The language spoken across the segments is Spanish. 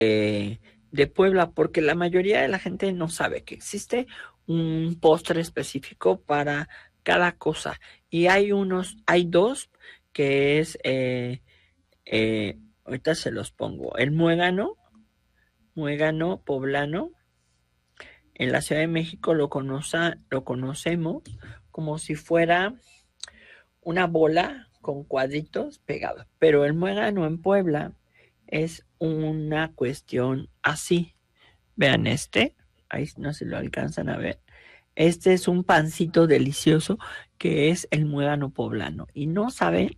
de Puebla, porque la mayoría de la gente no sabe que existe un postre específico para cada cosa. Y hay dos que es, ahorita se los pongo, el muégano poblano. En la Ciudad de México lo conocemos como si fuera una bola con cuadritos pegados, pero el muégano en Puebla es una cuestión así. Vean ahí no se lo alcanzan a ver. Este es un pancito delicioso que es el muégano poblano. Y no saben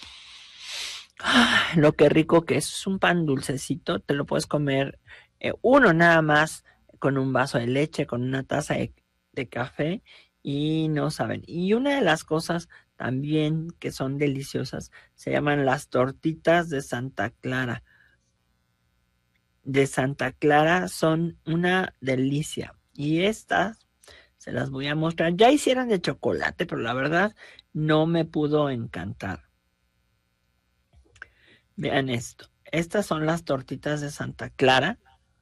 lo que rico que es un pan dulcecito, te lo puedes comer uno nada más con un vaso de leche, con una taza de café y no saben. Y una de las cosas también que son deliciosas se llaman las tortitas de Santa Clara. De Santa Clara son una delicia. Y estas se las voy a mostrar. Ya hicieron de chocolate, pero la verdad no me pudo encantar. Vean esto. Estas son las tortitas de Santa Clara.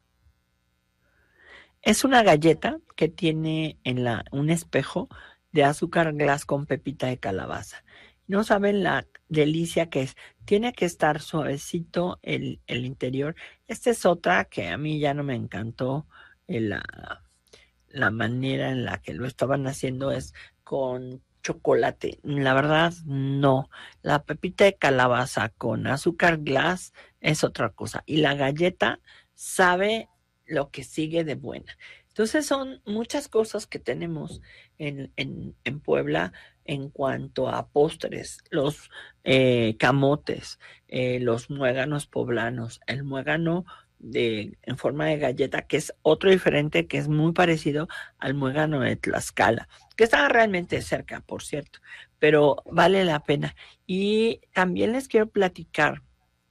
Es una galleta que tiene un espejo de azúcar glass con pepita de calabaza. No saben la delicia que es. Tiene que estar suavecito el interior. Esta es otra que a mí ya no me encantó. La manera en la que lo estaban haciendo es con chocolate. La verdad, no. La pepita de calabaza con azúcar glass es otra cosa. Y la galleta sabe lo que sigue de buena. Entonces son muchas cosas que tenemos en Puebla en cuanto a postres, los camotes, los muéganos poblanos, el muégano en forma de galleta, que es otro diferente, que es muy parecido al muégano de Tlaxcala, que está realmente cerca, por cierto, pero vale la pena. Y también les quiero platicar,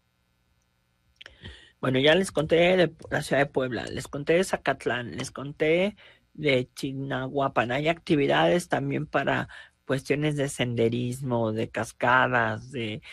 bueno, ya les conté de la ciudad de Puebla, les conté de Zacatlán, les conté de Chignahuapan. Hay actividades también para cuestiones de senderismo, de cascadas,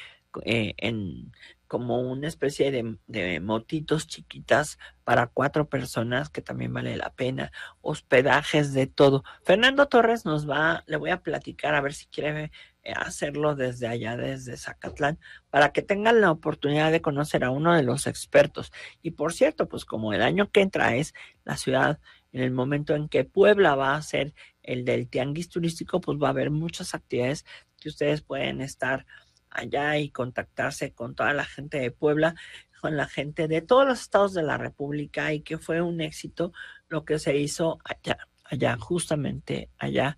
en como una especie de motitos chiquitas para 4 personas que también vale la pena, hospedajes de todo. Fernando Torres le voy a platicar a ver si quiere hacerlo desde allá, desde Zacatlán, para que tengan la oportunidad de conocer a uno de los expertos. Y por cierto, pues como el año que entra es la ciudad, en el momento en que Puebla va a ser el del tianguis turístico, pues va a haber muchas actividades que ustedes pueden estar allá y contactarse con toda la gente de Puebla, con la gente de todos los estados de la República y que fue un éxito lo que se hizo allá, justamente allá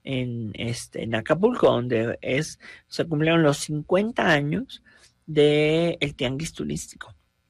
en Acapulco, donde se cumplieron los 50 años del tianguis turístico.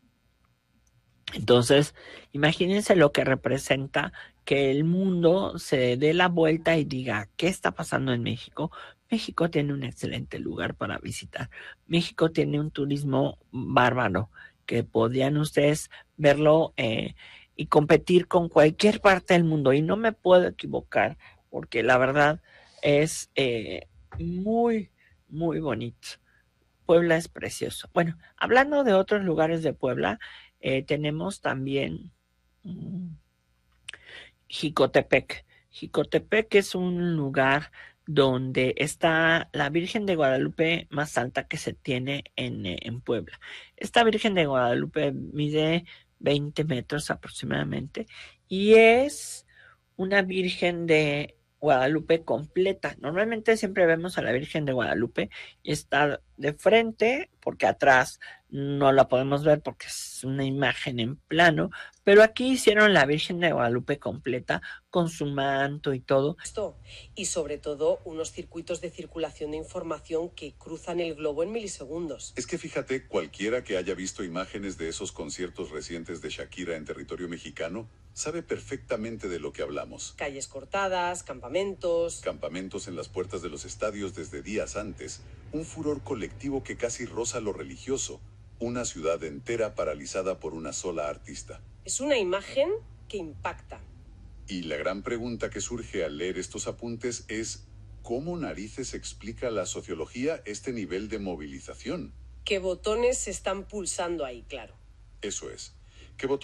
Entonces, imagínense lo que representa que el mundo se dé la vuelta y diga, ¿qué está pasando en México? México tiene un excelente lugar para visitar. México tiene un turismo bárbaro que podían ustedes verlo y competir con cualquier parte del mundo. Y no me puedo equivocar porque la verdad es muy, muy bonito. Puebla es precioso. Bueno, hablando de otros lugares de Puebla, tenemos también mm, Jicotepec. Jicotepec es un lugar donde está la Virgen de Guadalupe más alta que se tiene en Puebla. Esta Virgen de Guadalupe mide 20 metros aproximadamente y es una Virgen de Guadalupe completa. Normalmente siempre vemos a la Virgen de Guadalupe y está de frente porque atrás no la podemos ver porque es una imagen en plano, pero aquí hicieron la Virgen de Guadalupe completa con su manto y todo. Y sobre todo unos circuitos de circulación de información que cruzan el globo en milisegundos. Es que fíjate, cualquiera que haya visto imágenes de esos conciertos recientes de Shakira en territorio mexicano, sabe perfectamente de lo que hablamos. Calles cortadas, campamentos. Campamentos en las puertas de los estadios desde días antes, un furor colectivo que casi roza lo religioso, una ciudad entera paralizada por una sola artista. Es una imagen que impacta. Y la gran pregunta que surge al leer estos apuntes es, ¿cómo narices explica la sociología este nivel de movilización? ¿Qué botones se están pulsando ahí, claro? Eso es. que votó